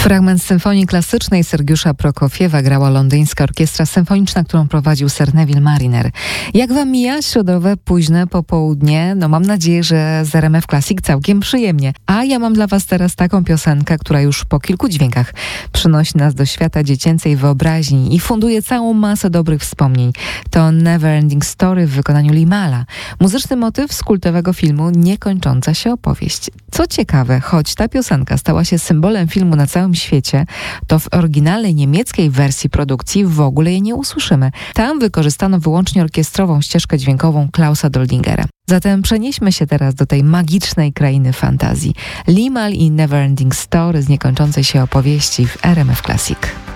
Fragment z symfonii klasycznej Sergiusza Prokofiewa grała londyńska orkiestra symfoniczna, którą prowadził Sir Neville Marriner. Jak wam mija środowe, późne popołudnie? Mam nadzieję, że z RMF Classic całkiem przyjemnie. A ja mam dla was teraz taką piosenkę, która już po kilku dźwiękach przynosi nas do świata dziecięcej wyobraźni i funduje całą masę dobrych wspomnień. To Neverending Story w wykonaniu Limala. Muzyczny motyw z kultowego filmu Niekończąca się opowieść. Co ciekawe, choć ta piosenka stała się symbolem filmu na całym świecie, to w oryginalnej niemieckiej wersji produkcji w ogóle jej nie usłyszymy. Tam wykorzystano wyłącznie orkiestrową ścieżkę dźwiękową Klausa Doldingera. Zatem przenieśmy się teraz do tej magicznej krainy fantazji. Limahl i Neverending Story z Niekończącej się opowieści w RMF Classic.